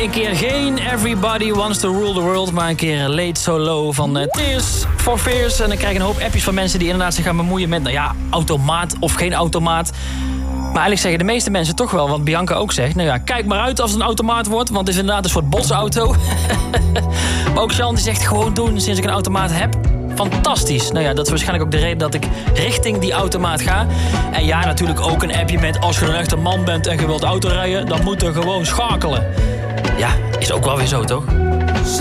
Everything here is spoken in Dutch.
een keer geen Everybody Wants to Rule the World, maar een keer Laid So Low van Tears for Fears. En dan krijg ik een hoop appjes van mensen die inderdaad zich gaan bemoeien met, nou ja, automaat of geen automaat. Maar eigenlijk zeggen de meeste mensen toch wel, wat Bianca ook zegt, nou ja, kijk maar uit als het een automaat wordt, want het is inderdaad een soort botsauto. Maar ook Jean die zegt gewoon doen sinds ik een automaat heb. Fantastisch. Nou ja, dat is waarschijnlijk ook de reden dat ik richting die automaat ga. En ja, natuurlijk ook een appje met als je een echte man bent en je wilt autorijden, dan moet je gewoon schakelen. Ja, is ook wel weer zo, toch?